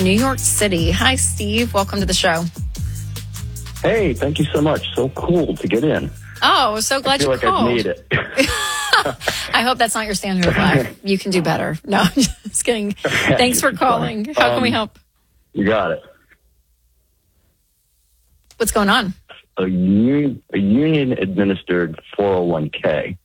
New York City. Hi, Steve. Welcome to the show. Hey, thank you so much. So cool to get in. Oh, so glad you called. I feel like I've made it. I hope that's not your standard of life. You can do better. No, I'm just kidding. Thanks for calling. How can we help? You got it. What's going on? A union-administered 401k.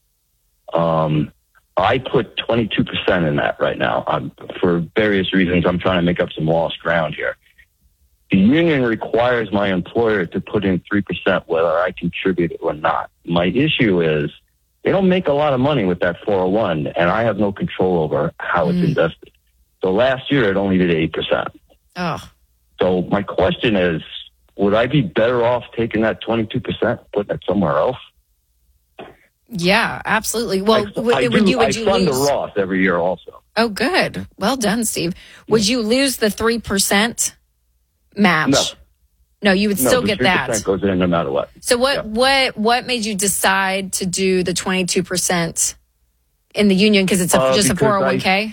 I put 22% in that right now. For various reasons, I'm trying to make up some lost ground here. The union requires my employer to put in 3% whether I contribute it or not. My issue is they don't make a lot of money with that 401, and I have no control over how it's invested. So last year, it only did 8%. Oh. So my question is, would I be better off taking that 22%, putting it somewhere else? Yeah, absolutely. Well, I would you fund lose the Roth every year also. Oh, good. Well done, Steve. Would you lose the 3% match? No, you would still get that. 3% goes in no matter what. So what made you decide to do the 22% in the union? Because it's just a 401k?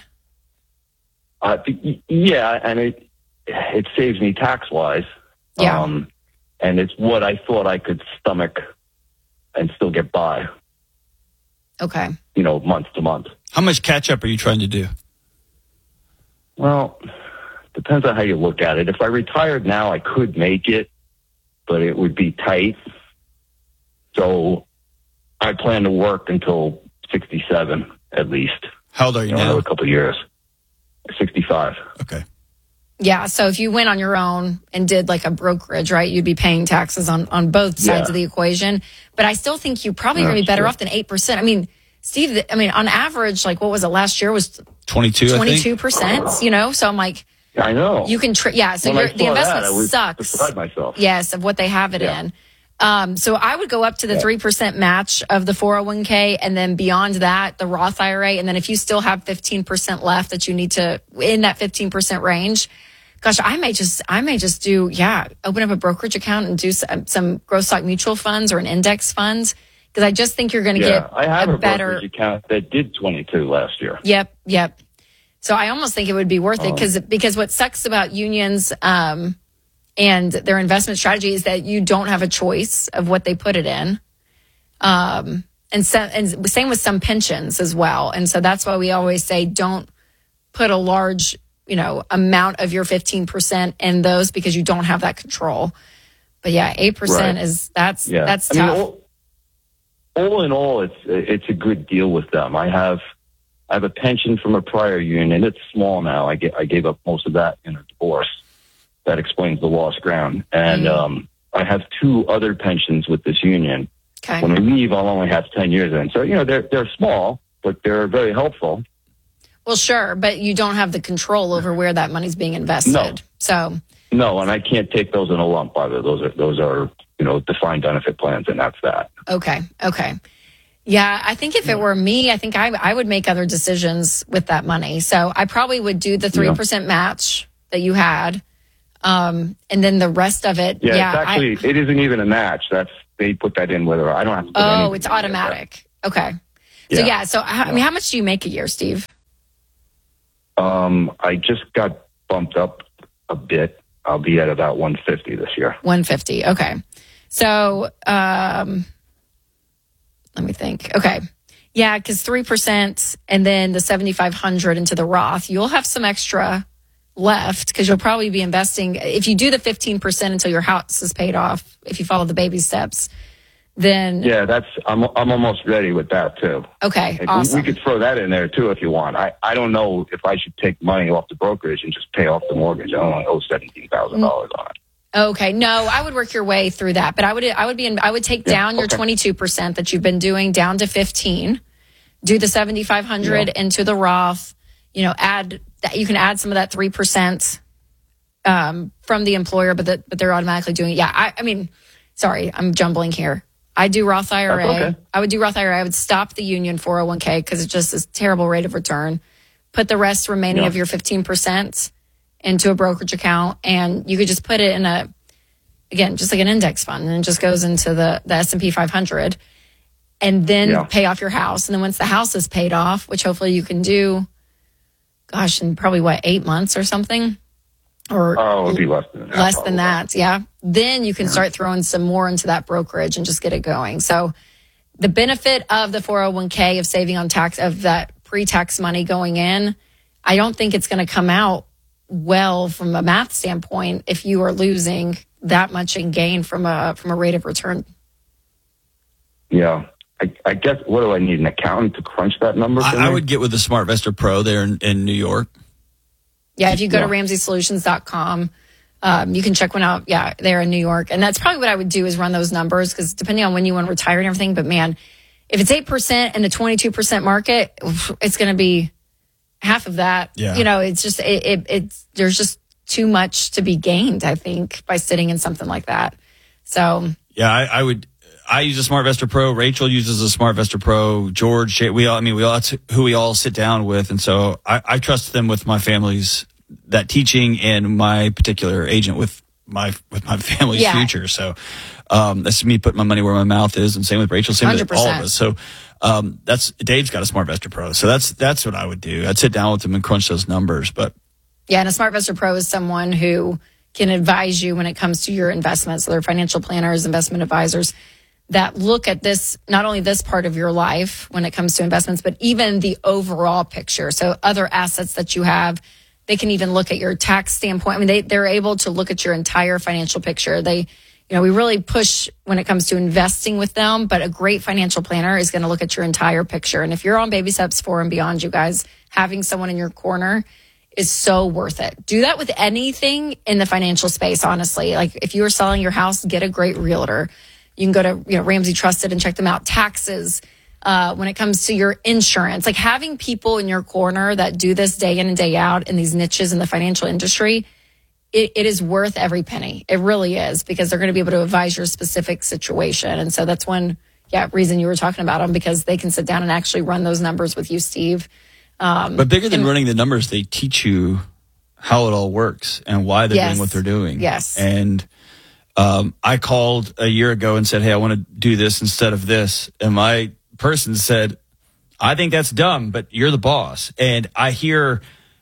Yeah, and it saves me tax-wise. Yeah. And it's what I thought I could stomach and still get by. Okay. Month to month. How much catch-up are you trying to do? Well, depends on how you look at it. If I retired now, I could make it, but it would be tight. So I plan to work until 67 at least. How old are you now? Another couple of years. 65. Okay. Yeah, so if you went on your own and did like a brokerage, right, you'd be paying taxes on both sides of the equation. But I still think you probably going to be better off than 8%. I mean, Steve, on average, like what was it last year was 22%, So I'm like, I know. You can, so the investment sucks. Beside myself. Yes, of what they have it in. So I would go up to the 3% match of the 401k, and then beyond that, the Roth IRA. And then if you still have 15% left that you need to in that 15% range, gosh, I may just do, open up a brokerage account and do some growth stock mutual funds or an index fund. Because I just think you're going to get I have a better brokerage account that did 22 last year. Yep. So I almost think it would be worth it because what sucks about unions and their investment strategy is that you don't have a choice of what they put it in. And same with some pensions as well. And so that's why we always say don't put a large, amount of your 15% in those because you don't have that control. But 8% that's tough. I mean, all in all, it's a good deal with them. I have a pension from a prior union. It's small now. I gave up most of that in a divorce. That explains the lost ground. And I have 2 other pensions with this union. Okay. When I leave, I'll only have 10 years in. So, they're small, but they're very helpful. Well, sure, but you don't have the control over where that money's being invested. No. So. No, and I can't take those in a lump either. Those are defined benefit plans, and that's that. Okay. Yeah, I think if it were me, I think I would make other decisions with that money. So I probably would do the 3% match that you had. And then the rest of it. Yeah, it isn't even a match. They put that in whether I don't have to put anything. Oh, it's automatic. Okay. So how much do you make a year, Steve? I just got bumped up a bit. I'll be at about 150 this year. 150. Okay. So, let me think. Okay. Yeah, because 3% and then the 7,500 into the Roth, you'll have some extra left because you'll probably be investing. If you do the 15% until your house is paid off, if you follow the baby steps, then I'm almost ready with that too. Okay, awesome. We could throw that in there too if you want. I don't know if I should take money off the brokerage and just pay off the mortgage. I only owe $17,000 on it. Okay, no, I would work your way through that, but I would take down your 22% that you've been doing down to 15. Do the 7,500 into the Roth. You can add some of that 3% from the employer, but they're automatically doing it. Yeah, sorry, I'm jumbling here. I do Roth IRA. Okay. I would do Roth IRA. I would stop the union 401k because it's just a terrible rate of return. Put the rest remaining of your 15% into a brokerage account, and you could just put it in just like an index fund, and it just goes into the S&P 500, and then pay off your house. And then once the house is paid off, which hopefully you can do, in probably 8 months or something, or it would be less than that. Less than that, yeah. Then you can start throwing some more into that brokerage and just get it going. So the benefit of the 401k of saving on tax, of that pre-tax money going in, I don't think it's going to come out well from a math standpoint if you are losing that much in gain from a rate of return. Yeah. I guess, what do I need, an accountant to crunch that number for me? I would get with the SmartVestor Pro there in New York. Yeah, if you go to RamseySolutions.com, you can check one out. Yeah, there in New York. And that's probably what I would do, is run those numbers, because depending on when you want to retire and everything. But man, if it's 8% in a 22% market, it's going to be half of that. Yeah. You know, it's just, it's there's just too much to be gained, I think, by sitting in something like that. So yeah, I use a SmartVestor Pro. Rachel uses a SmartVestor Pro. George, that's who we all sit down with. And so I trust them with my family's, that teaching, and my particular agent with my family's future. So, that's me putting my money where my mouth is, and same with Rachel, same 100%. With all of us. So, Dave's got a SmartVestor Pro. So that's what I would do. I'd sit down with him and crunch those numbers. But yeah, and a SmartVestor Pro is someone who can advise you when it comes to your investments. So they're financial planners, investment advisors that look at this, not only this part of your life when it comes to investments, but even the overall picture. So other assets that you have, they can even look at your tax standpoint. I mean, they're able to look at your entire financial picture. We really push when it comes to investing with them, but a great financial planner is going to look at your entire picture. And if you're on Baby Steps 4 and beyond, you guys, having someone in your corner is so worth it. Do that with anything in the financial space, honestly. Like if you are selling your house, get a great realtor. You can go to Ramsey Trusted and check them out. Taxes, when it comes to your insurance, like having people in your corner that do this day in and day out in these niches in the financial industry, it is worth every penny. It really is, because they're going to be able to advise your specific situation. And so that's one reason you were talking about them, because they can sit down and actually run those numbers with you, Steve. But bigger than running the numbers, they teach you how it all works and why they're doing what they're doing. Yes. And I called a year ago and said, hey, I want to do this instead of this. And my person said, I think that's dumb, but you're the boss. And I hear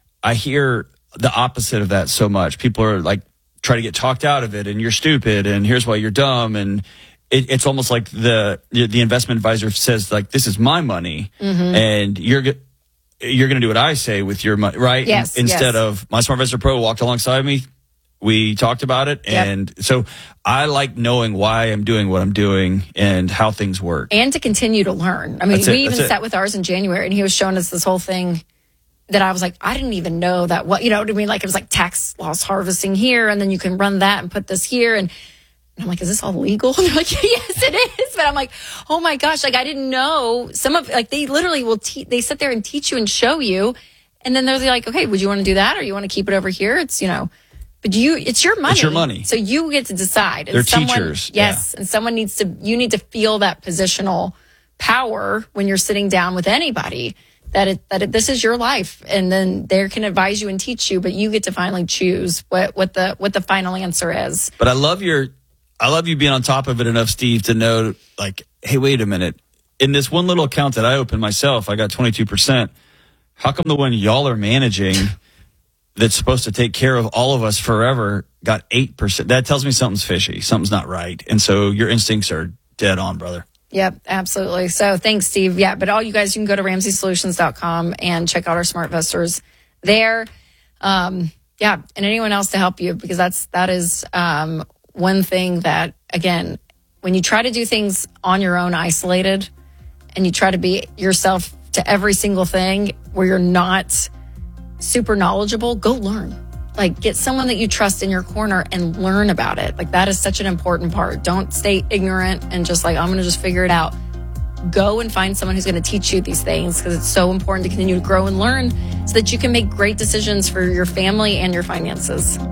the opposite of that so much. People are like, try to get talked out of it, and you're stupid, and here's why you're dumb. And it's almost like the investment advisor says, like, this is my money, and you're going to do what I say with your money, right? Yes. Instead of my SmartVestor Pro walked alongside me. We talked about it. And so I like knowing why I'm doing what I'm doing and how things work. And to continue to learn. I mean, we even sat with ours in January, and he was showing us this whole thing that I was like, I didn't even know that. What, you know what I mean? Like it was like tax loss harvesting here, and then you can run that and put this here. And I'm like, is this all legal? And they're like, yes, it is. But I'm like, oh my gosh, like I didn't know. Some of, like, they literally will they sit there and teach you and show you. And then they're like, okay, would you want to do that, or you want to keep it over here? It's, but it's your money. It's your money. So you get to decide. And they're teachers. Yes. Yeah. And someone you need to feel that positional power when you're sitting down with anybody, that this is your life. And then they can advise you and teach you, but you get to finally choose what the final answer is. But I love you being on top of it enough, Steve, to know, like, hey, wait a minute. In this one little account that I opened myself, I got 22%. How come the one y'all are managing that's supposed to take care of all of us forever got 8%? That tells me something's fishy. Something's not right. And so your instincts are dead on, brother. Yep, absolutely. So thanks, Steve. Yeah, but all you guys, you can go to RamseySolutions.com and check out our SmartVestors there. And anyone else to help you, because that is one thing that, again, when you try to do things on your own, isolated, and you try to be yourself to every single thing where you're not super knowledgeable, go learn. Like, get someone that you trust in your corner and learn about it. Like, that is such an important part. Don't stay ignorant and just like, I'm going to just figure it out. Go and find someone who's going to teach you these things, because it's so important to continue to grow and learn so that you can make great decisions for your family and your finances.